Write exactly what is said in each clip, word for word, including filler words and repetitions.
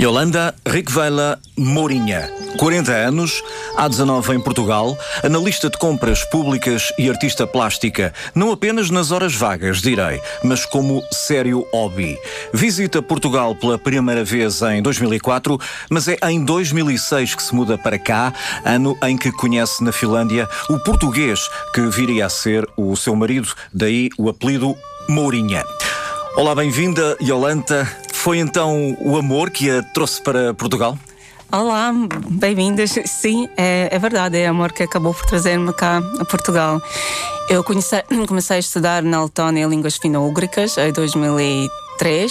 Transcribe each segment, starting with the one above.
Yolanda Ricvela Mourinha, quarenta anos, há dezanove em Portugal, analista de compras públicas e artista plástica, não apenas nas horas vagas, direi, mas como sério hobby. Visita Portugal pela primeira vez em dois mil e quatro, mas é em dois mil e seis que se muda para cá, ano em que conhece na Finlândia o português que viria a ser o seu marido, daí o apelido Mourinha. Olá, bem-vinda, Yolanda. Foi então o amor que a trouxe para Portugal? Olá, bem-vindas. Sim, é, é verdade, é amor que acabou por trazer-me cá a Portugal. Eu comecei, comecei a estudar na Letónia línguas fino-úgricas em dois mil e três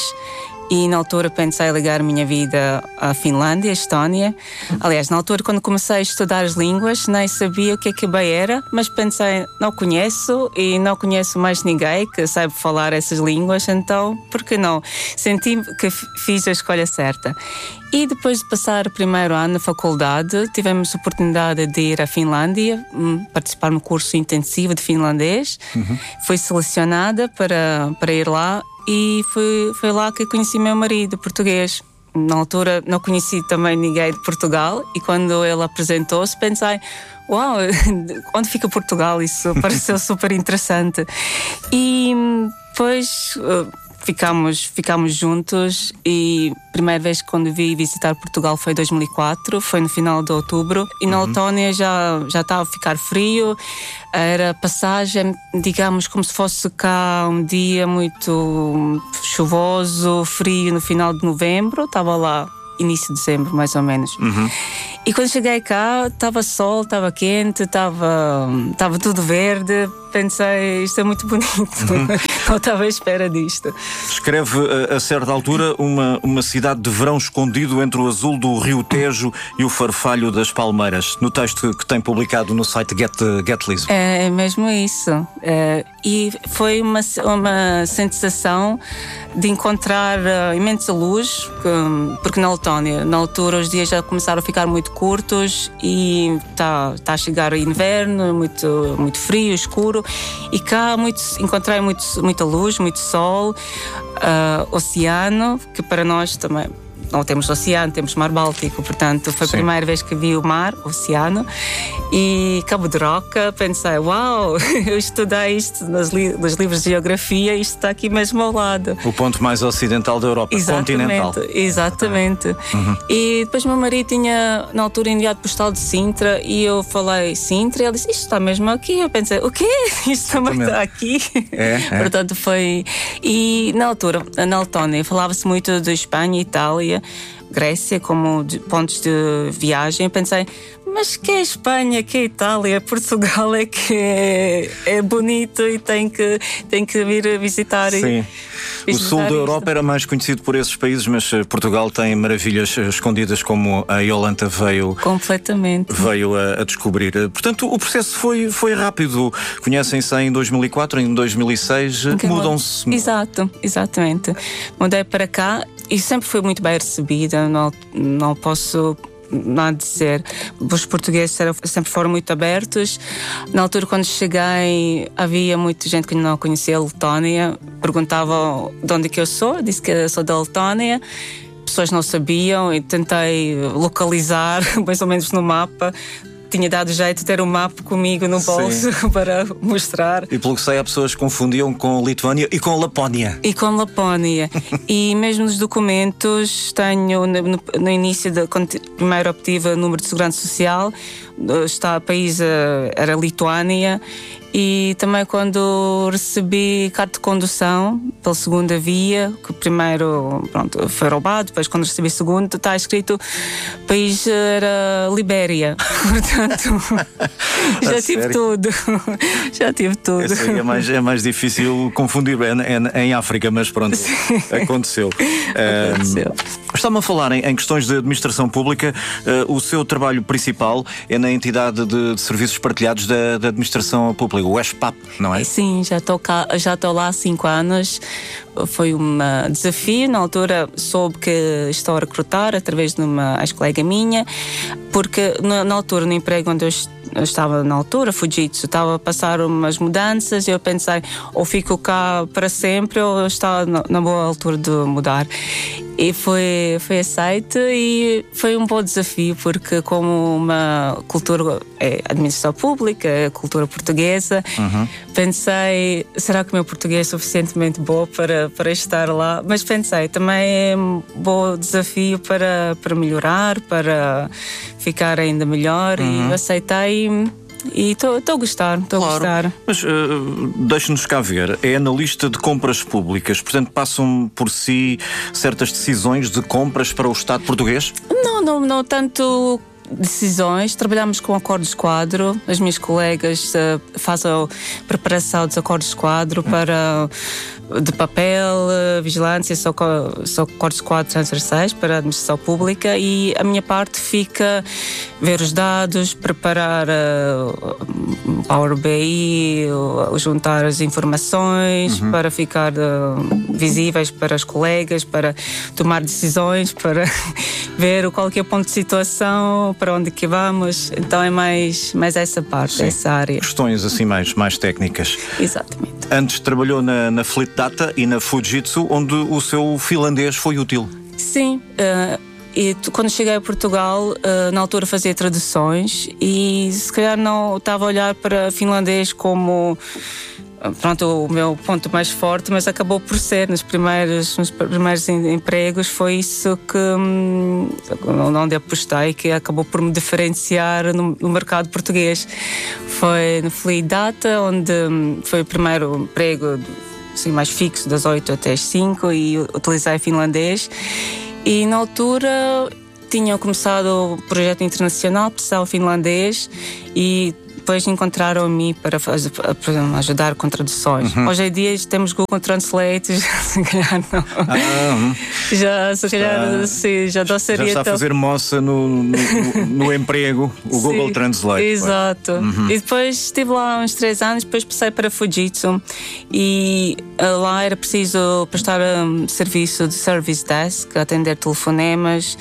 e na altura pensei em ligar a minha vida à Finlândia, à Estónia. Aliás, na altura quando comecei a estudar as línguas nem sabia o que é que bem era, mas pensei, não conheço e não conheço mais ninguém que saiba falar essas línguas, então por que não? Senti que fiz a escolha certa. E depois de passar o primeiro ano na faculdade, tivemos a oportunidade de ir à Finlândia, participar num curso intensivo de finlandês. Uhum. Fui selecionada para, para ir lá e foi, foi lá que conheci meu marido português. Na altura não conheci também ninguém de Portugal e quando ele apresentou-se pensei, uau, onde fica Portugal? Isso pareceu super interessante. E depois Ficámos, ficámos juntos e a primeira vez que quando vi visitar Portugal foi em dois mil e quatro, foi no final de outubro e na uhum. Letónia já, já estava a ficar frio, era passagem, digamos, como se fosse cá um dia muito chuvoso, frio no final de novembro, estava lá início de dezembro mais ou menos. Uhum. E quando cheguei cá, estava sol, estava quente, estava, estava tudo verde. Pensei, isto é muito bonito. Uhum. Não estava à espera disto. Escreve, a, a certa altura, uma, uma cidade de verão escondido entre o azul do Rio Tejo e o farfalho das palmeiras, no texto que tem publicado no site Get, Get Lisbon. É, é mesmo isso. É, e foi uma, uma sensação de encontrar uh, imensa luz, que, porque na Letónia, na altura, os dias já começaram a ficar muito curtos e está tá a chegar o inverno, muito, muito frio, escuro. E cá muito, encontrei muito, muita luz, muito sol, uh, oceano, que para nós também não temos oceano, temos mar Báltico, portanto foi a Sim. primeira vez que vi o mar, o oceano, e Cabo de Roca. Pensei, uau, eu estudei isto nos, li- nos livros de geografia, isto está aqui mesmo ao lado. O ponto mais ocidental da Europa, exatamente, continental. Exatamente. Uhum. E depois meu marido tinha na altura enviado postal de Sintra e eu falei Sintra e ele disse, isto está mesmo aqui. Eu pensei, o quê? Isto também está aqui? É, é. Portanto foi... E na altura, na Letónia, falava-se muito de Espanha e Itália, Grécia como de pontos de viagem. Eu pensei, mas que é Espanha, que é Itália, Portugal é que é, é bonito e tem que, tem que vir visitar. Sim. E, o sul da Europa era mais conhecido por esses países, mas Portugal tem maravilhas escondidas como a Yolanda veio, completamente. veio a, a descobrir. Portanto, o processo foi, foi rápido. Conhecem-se em dois mil e quatro, em dois mil e seis okay, mudam-se. Exato, exatamente. Mudei para cá e sempre fui muito bem recebida, não, não posso... não há de dizer. Os portugueses sempre foram muito abertos. Na altura, quando cheguei, havia muita gente que não conhecia a Letónia. Perguntavam de onde é que eu sou. Disse que eu sou da Letónia. Pessoas não sabiam e tentei localizar, mais ou menos no mapa. Tinha dado jeito de ter um mapa comigo no bolso Sim. para mostrar. E pelo que sei, há pessoas que confundiam com Lituânia e com Lapónia. E com Lapónia. E mesmo nos documentos, tenho no, no, no início, de, quando primeiro obtive o número de segurança social, está, o país era Lituânia. E também quando recebi carta de condução pela segunda via, que primeiro pronto, foi roubado, depois quando recebi segundo está escrito o país era Libéria. Portanto, já tive sério? tudo. Já tive tudo. Esse aí é mais, é mais difícil confundir é, é, em África, mas pronto, Sim. aconteceu. aconteceu. Um, Está-me a falar em, em questões de administração pública. Uh, o seu trabalho principal é na entidade de, de serviços partilhados da, da administração pública, o ESPAP, não é? Sim, já estou cá, já estou lá há cinco anos. Foi um desafio. Na altura soube que estou a recrutar através de uma ex-colega minha, porque na, na altura, no emprego onde eu eu estava na altura, Fujitsu, estava a passar umas mudanças e eu pensei, ou fico cá para sempre ou está na, na boa altura de mudar. E foi, foi aceito e foi um bom desafio, porque como uma cultura é administração pública, é cultura portuguesa, uhum. pensei, será que o meu português é suficientemente bom para, para estar lá? Mas pensei, também é um bom desafio para, para melhorar, para ficar ainda melhor, uhum. e aceitei. E estou a gostar, estou claro. a gostar. Mas uh, deixe-nos cá ver, é analista de compras públicas, portanto passam por si certas decisões de compras para o Estado português? Não, não, não tanto decisões, trabalhamos com acordos quadro, as minhas colegas uh, fazem a preparação dos acordos quadro para de papel, vigilância, são, são acordos quadro transversais para a administração pública, e a minha parte fica ver os dados, preparar uh, Power B I, uh, juntar as informações uhum. para ficar uh, visíveis para os colegas, para tomar decisões, para ver qual que é o ponto de situação, para onde que vamos. Então é mais, mais essa parte, Sim. essa área. Questões assim mais, mais técnicas. Exatamente. Antes trabalhou na, na Fleet Data e na Fujitsu, onde o seu finlandês foi útil. Sim, uh, e quando cheguei a Portugal, uh, na altura fazia traduções e se calhar não estava a olhar para finlandês como pronto, o meu ponto mais forte, mas acabou por ser nos primeiros, nos primeiros empregos, foi isso que hum, onde apostei, que acabou por me diferenciar no, no mercado português. Foi no Fleet Data, onde hum, foi o primeiro emprego assim, mais fixo, das oito até as cinco, e utilizei finlandês. E na altura tinha começado o projeto internacional, precisava finlandês, e depois encontraram-me para, para ajudar com traduções. Uhum. Hoje em dia temos Google Translate, se calhar não. Ah, uhum. Já, se calhar, ah, sim, já não seria. Já está tão... a fazer moça no, no, no emprego, o Google sim, Translate. Exato. Uhum. E depois estive lá uns três anos, depois passei para Fujitsu e lá era preciso prestar um serviço de service desk, atender telefonemas.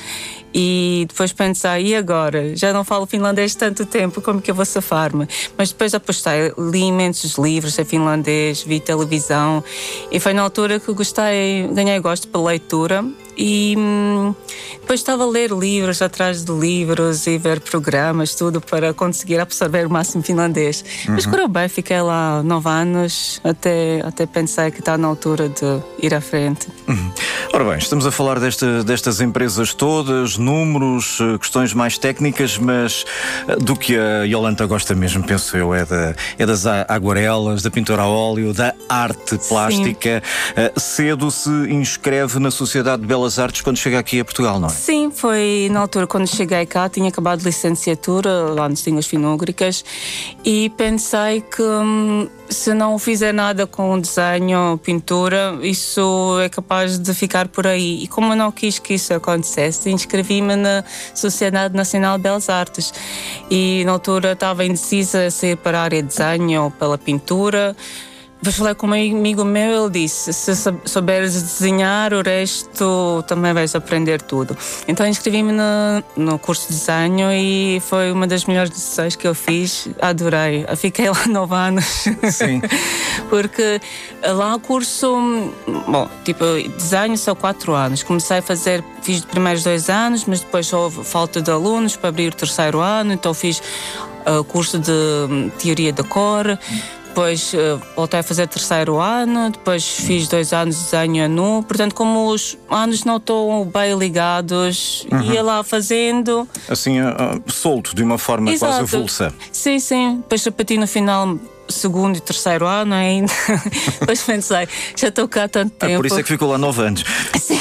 E depois pensei, e agora? Já não falo finlandês tanto tempo, como que eu vou safar-me? Mas depois apostei, li imensos livros em finlandês, vi televisão, e foi na altura que gostei, ganhei gosto pela leitura. E hum, depois estava a ler livros atrás de livros e ver programas, tudo para conseguir absorver o máximo finlandês. Uhum. Mas correu bem, fiquei lá nove anos, até, até pensei que está na altura de ir à frente. Uhum. Ora bem, estamos a falar desta, destas empresas todas, números, questões mais técnicas, mas do que a Yolanda gosta mesmo, penso eu, é, da, é das aguarelas, da pintura a óleo, da arte plástica. Sim. Cedo se inscreve na Sociedade de Belas Artes quando chega aqui a Portugal, não é? Sim, foi na altura quando cheguei cá, tinha acabado de licenciatura lá nas línguas finúgricas e pensei que hum, se não fizer nada com desenho, pintura, isso é capaz de ficar por aí. E como eu não quis que isso acontecesse, inscrevi-me na Sociedade Nacional de Belas Artes e na altura estava indecisa se ir para a área de desenho ou pela pintura. Depois falei com um amigo meu, ele disse, se souberes desenhar, o resto também vais aprender tudo. Então inscrevi-me no, no curso de desenho e foi uma das melhores decisões que eu fiz, adorei. Eu fiquei lá nove anos. Sim. Porque lá o curso, bom, tipo, desenho são quatro anos. Comecei a fazer, fiz os primeiros dois anos, mas depois houve falta de alunos para abrir o terceiro ano, então fiz o uh, curso de teoria da cor. Depois uh, voltei a fazer terceiro ano, depois fiz dois anos de desenho nu. Portanto, como os anos não estão bem ligados, uhum. ia lá fazendo. Assim, uh, solto, de uma forma Exato. Quase avulsa. Sim, sim. Depois repeti no final segundo e terceiro ano ainda. Depois pensei, já estou cá há tanto tempo. Ah, por isso é que ficou lá nove anos. Sim.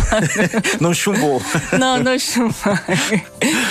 Não chumbou. Não, não chumbei.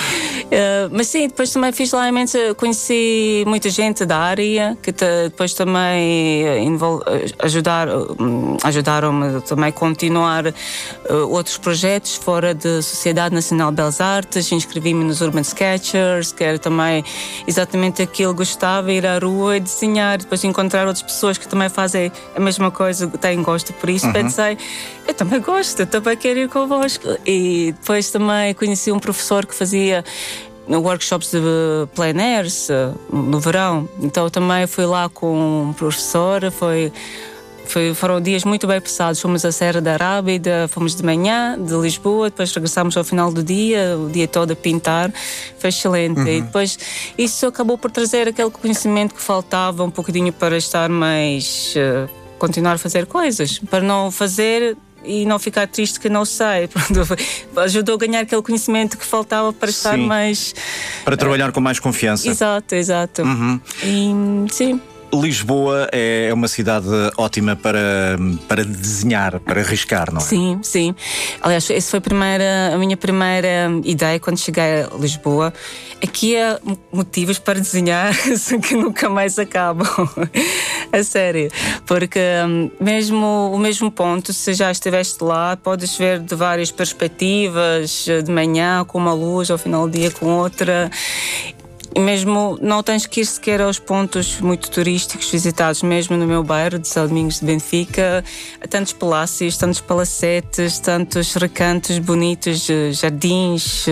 Uh, mas sim, depois também fiz lá imenso, conheci muita gente da área que te, depois também envol, ajudar, ajudaram-me também a continuar uh, outros projetos fora da Sociedade Nacional de Belas Artes. Inscrevi-me nos Urban Sketchers, que era também exatamente aquilo que gostava, ir à rua e desenhar, depois encontrar outras pessoas que também fazem a mesma coisa, têm gosto por isso. Uhum. Pensei, eu também gosto, eu também quero ir convosco. E depois também conheci um professor que fazia workshops de plein airs no verão, então também fui lá com um professor, foi Foi, foram dias muito bem passados. Fomos à Serra da Rábida, fomos de manhã, de Lisboa, depois regressámos ao final do dia, o dia todo a pintar. Foi excelente. Uhum. E depois isso acabou por trazer aquele conhecimento que faltava um bocadinho para estar mais... Uh, continuar a fazer coisas, para não fazer e não ficar triste que não sei. Ajudou a ganhar aquele conhecimento que faltava para sim. estar mais... Para trabalhar uh, com mais confiança. Exato, exato. Uhum. E, sim. Lisboa é uma cidade ótima para, para desenhar, para arriscar, não é? Sim, sim. Aliás, essa foi a, primeira, a minha primeira ideia quando cheguei a Lisboa. Aqui há motivos para desenhar que nunca mais acabam. A sério. Porque mesmo o mesmo ponto, se já estiveste lá, podes ver de várias perspectivas, de manhã com uma luz, ao final do dia com outra. E mesmo não tens que ir sequer aos pontos muito turísticos visitados, mesmo no meu bairro de São Domingos de Benfica. Há tantos palácios, tantos palacetes, tantos recantos bonitos, jardins.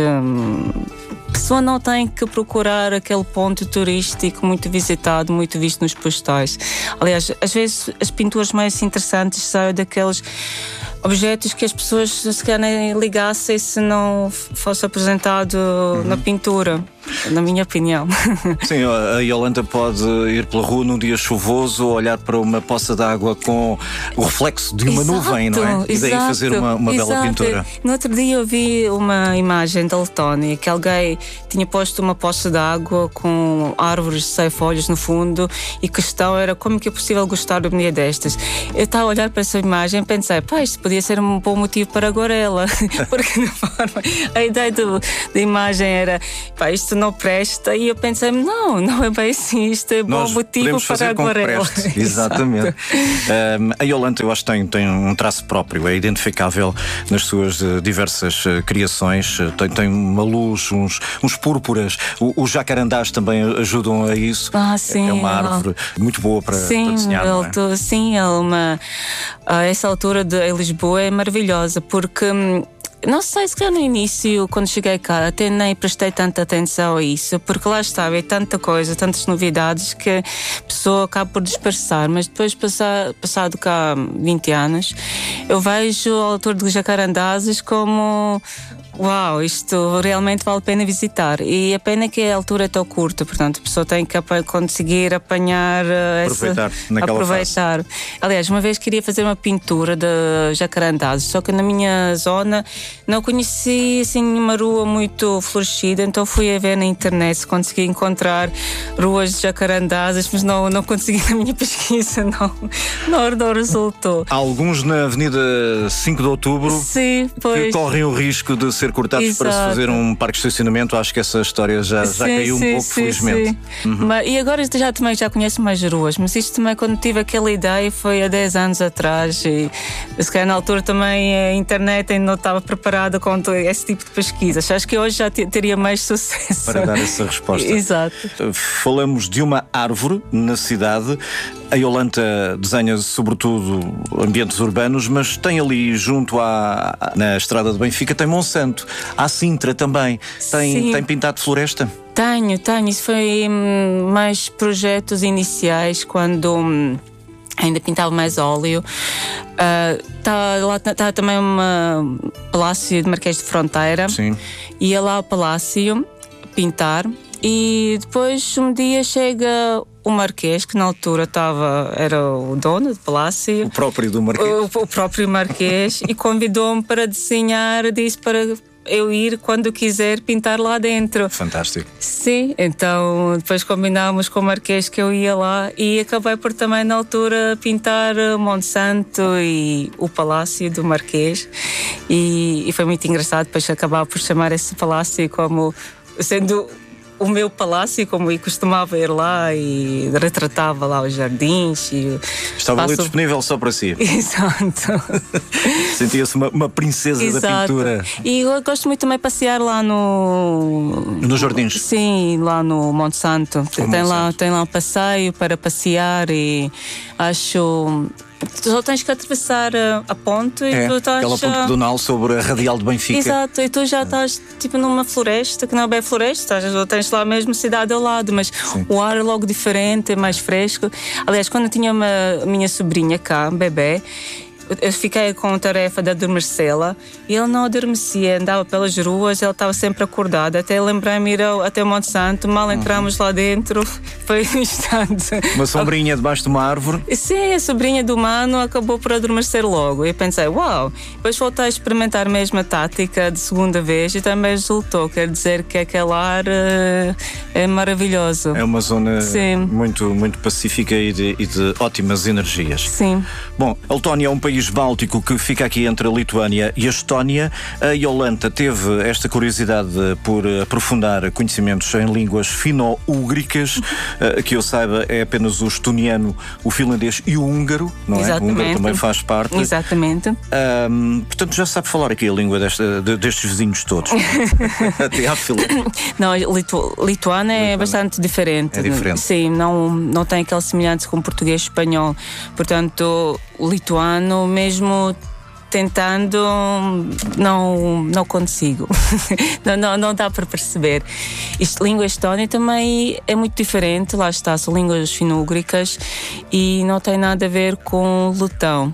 A pessoa não tem que procurar aquele ponto turístico muito visitado, muito visto nos postais. Aliás, às vezes as pinturas mais interessantes são daqueles objetos que as pessoas se calhar nem ligassem se não fosse apresentado uhum. na pintura, na minha opinião. Sim, a Iolanda pode ir pela rua num dia chuvoso, olhar para uma poça d'água com o reflexo de uma exato, nuvem, não é? E daí exato, fazer uma, uma bela pintura. No outro dia eu vi uma imagem da Letónia que alguém tinha posto uma poça d'água com árvores sem folhas no fundo e a questão era como que é possível gostar de uma destas. Eu estava a olhar para essa imagem e pensei, pá, isto podia ser um bom motivo para aguarela. Porque na forma, a ideia do, da imagem era, pá, isto não presta, e eu pensei, não, não é bem assim, isto é bom Nós motivo para aguarela. Exatamente. um, a Iolanda, eu acho que tem, tem um traço próprio, é identificável nas suas uh, diversas uh, criações, uh, tem, tem uma luz, uns, uns púrpuras, o, os jacarandás também ajudam a isso. Ah, sim, é uma árvore ela... muito boa para, sim, para desenhar, não é? Tô, sim, é uma... A essa altura de em Lisboa é maravilhosa, porque... Não sei, se calhar no início, quando cheguei cá, até nem prestei tanta atenção a isso, porque lá estava, é tanta coisa, tantas novidades que a pessoa acaba por dispersar. Mas depois, passar, passado cá vinte anos, eu vejo o autor de Jacarandazes como... Uau, isto realmente vale a pena visitar. E a pena é que a altura é tão curta, portanto a pessoa tem que conseguir apanhar aproveitar, essa, naquela aproveitar. Fase. Aliás, uma vez queria fazer uma pintura de jacarandazes, só que na minha zona não conheci assim nenhuma rua muito florescida, então fui a ver na internet se consegui encontrar ruas de jacarandazes, mas não, não consegui na minha pesquisa, não, não, não resultou. Há alguns na Avenida cinco de Outubro Sim, pois. que correm o risco de ser cortados Exato. Para se fazer um parque de estacionamento. Acho que essa história já, já sim, caiu sim, um pouco, sim, felizmente. Sim. Uhum. Mas, e agora já, também já conheço mais ruas, mas isto também quando tive aquela ideia foi há dez anos atrás e se calhar na altura também a internet ainda não estava preparada com esse tipo de pesquisas. Acho que hoje já teria mais sucesso para dar essa resposta. Exato. Falamos de uma árvore na cidade. A Iolanda desenha sobretudo ambientes urbanos, mas tem ali junto à, na estrada de Benfica, tem Monsanto. Há Sintra também. Tem, tem pintado floresta? Tenho, tenho. Isso foi hum, mais projetos iniciais, quando hum, ainda pintava mais óleo. Está uh, lá tá também um palácio de Marquês de Fronteira. Sim. Ia lá ao palácio pintar. E depois um dia chega o Marquês, que na altura estava, era o dono do palácio. O próprio do Marquês. O, o próprio Marquês. E convidou-me para desenhar, disse para eu ir quando quiser pintar lá dentro. Fantástico. Sim, então depois combinámos com o Marquês que eu ia lá e acabei por também na altura pintar Monsanto e o palácio do Marquês. E, e foi muito engraçado depois acabar por chamar esse palácio como sendo o meu palácio, como eu costumava ir lá e retratava lá os jardins. E estava passo... ali disponível só para si. Exato. Sentia-se uma, uma princesa Exato. Da pintura. E eu gosto muito também de passear lá no... Nos jardins? Sim, lá no Monsanto. Tem, Monsanto. Lá, tem lá um passeio para passear e acho... só tens que atravessar a, a ponte É, e tu estás. aquela ponte pedonal sobre a Radial de Benfica. Exato, e tu já estás tipo numa floresta, que não é bem floresta, estás, tens lá mesmo cidade ao lado, mas sim, o ar é logo diferente, é mais fresco. Aliás, quando eu tinha uma a minha sobrinha cá, bebê, eu fiquei com a tarefa de adormecê-la e ele não adormecia, andava pelas ruas, ele estava sempre acordado. Até lembrei-me ir ao, até o Monte Santo, mal entramos uhum. lá dentro, foi um instante. Uma sombrinha debaixo de uma árvore? Sim, a sobrinha do mano acabou por adormecer logo. E pensei, uau! Depois voltei a experimentar mesmo a tática de segunda vez e também resultou. Quer dizer que aquele ar uh, é maravilhoso. É uma zona muito, muito pacífica e de, e de ótimas energias. Sim. Bom, a Letónia é um país báltico que fica aqui entre a Lituânia e a Estónia. A Jolanta teve esta curiosidade por aprofundar conhecimentos em línguas fino-úgricas, que eu saiba é apenas o estoniano, o finlandês e o húngaro, não é? Exatamente. O húngaro também faz parte. Exatamente. Um, portanto, já sabe falar aqui a língua desta, de, destes vizinhos todos. Até à Finlândia. Não, litu, lituano é bastante diferente. É diferente. Sim, não, não tem aquela semelhança com o português e espanhol. Portanto, o lituano, mesmo tentando, não, não consigo. não, não, não dá para perceber. Isto, língua estónia também é muito diferente, lá está, são línguas fino-úgricas e não tem nada a ver com letão.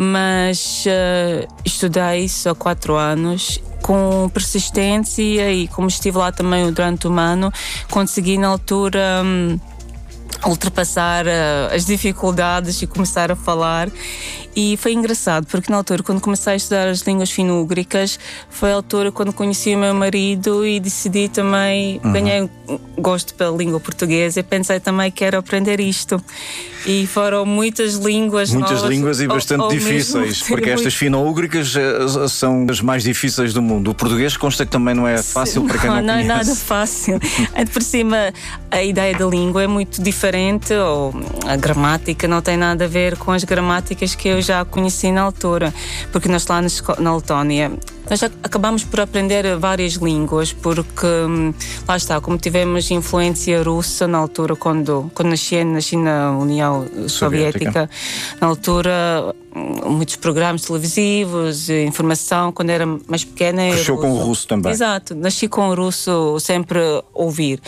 Mas uh, estudei isso há quatro anos com persistência e como estive lá também durante um ano, consegui na altura um, ultrapassar uh, as dificuldades e começar a falar. E foi engraçado, porque na altura, quando comecei a estudar as línguas fino-úgricas, foi a altura quando conheci o meu marido e decidi também, uhum. ganhei gosto pela língua portuguesa e pensei também que quero aprender isto. E foram muitas línguas Muitas novas, línguas e bastante ou, ou difíceis, porque estas muito... fino-úgricas são as mais difíceis do mundo. O português consta que também não é fácil Sim, para quem não, não conhece. Não é nada fácil. Por cima, a ideia da língua é muito diferente, ou a gramática não tem nada a ver com as gramáticas que eu já conheci na altura, porque nós lá na Letónia nós acabamos por aprender várias línguas, porque lá está, como tivemos influência russa na altura, quando, quando nasci, nasci na União Soviética, Soviética, na altura muitos programas televisivos, informação, quando era mais pequena. Cresceu com o russo também. Exato, nasci com o russo sempre a ouvir.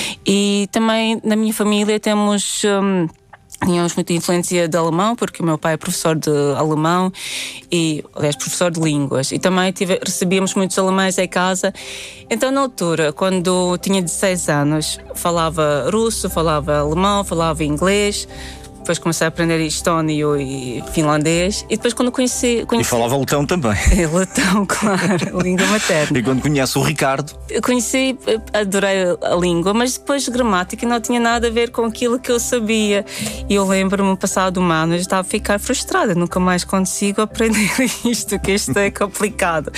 E também na minha família temos... Hum, Tínhamos muita influência de alemão, porque o meu pai é professor de alemão e, aliás, professor de línguas. E também tive, recebíamos muitos alemães em casa. Então, na altura, quando tinha dezesseis anos, falava russo, falava alemão, falava inglês. Depois comecei a aprender estónio e finlandês. E depois quando conheci... conheci... E falava letão também. Letão, claro, a língua materna. E quando conhece o Ricardo? Eu conheci, adorei a língua, mas depois gramática não tinha nada a ver com aquilo que eu sabia. E eu lembro-me, passado um ano, eu estava a ficar frustrada. Nunca mais consigo aprender isto, que isto é complicado.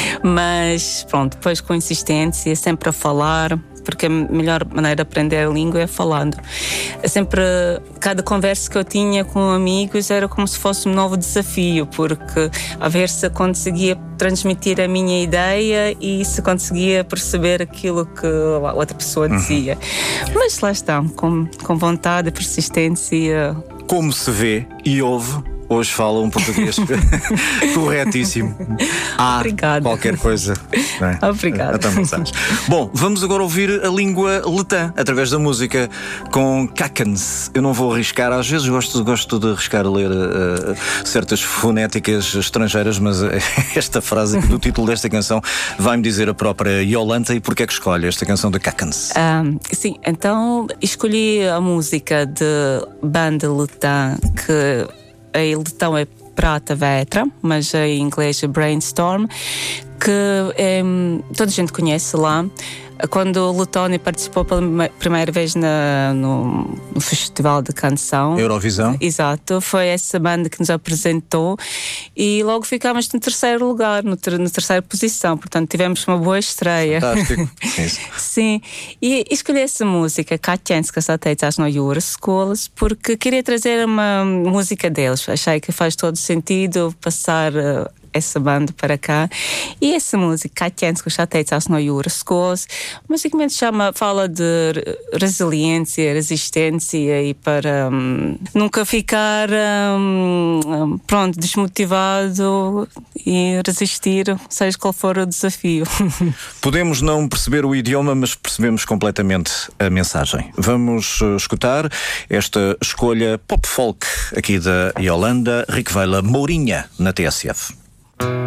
Mas pronto, depois com insistência, sempre a falar... porque a melhor maneira de aprender a língua é falando. Sempre, cada conversa que eu tinha com amigos era como se fosse um novo desafio, porque a ver se conseguia transmitir a minha ideia e se conseguia perceber aquilo que a outra pessoa dizia. Uhum. Mas lá está, com, com vontade, persistência. Como se vê e ouve, hoje fala um português corretíssimo. Há Obrigada. Qualquer coisa. É? Obrigada. Bom, vamos agora ouvir a língua letã através da música com Kakens. Eu não vou arriscar, às vezes gosto, gosto de arriscar a ler uh, certas fonéticas estrangeiras, mas esta frase do título desta canção vai-me dizer a própria Jolanta. E porquê é que escolhe esta canção de Kakens? Um, sim, então escolhi a música de banda letã que em letão é Prata Vetra, mas em inglês é Brainstorm, que é, toda a gente conhece lá. Quando o Letónia participou pela primeira vez na, no, no Festival de Canção Eurovisão. Exato, foi essa banda que nos apresentou e logo ficámos no terceiro lugar, no, ter, na terceira posição, portanto tivemos uma boa estreia. Fantástico. Sim, e escolhi essa música, Kačenska sateicaš no jūras skolas, porque queria trazer uma música deles. Achei que faz todo sentido passar essa banda para cá. E essa música, Katjansko Šateica no Jūras Skos, basicamente chama, fala de resiliência, resistência e para um, nunca ficar um, pronto, desmotivado e resistir, seja qual for o desafio. Podemos não perceber o idioma, mas percebemos completamente a mensagem. Vamos uh, escutar esta escolha pop-folk aqui da Yolanda Riquevela Mourinha na T S F.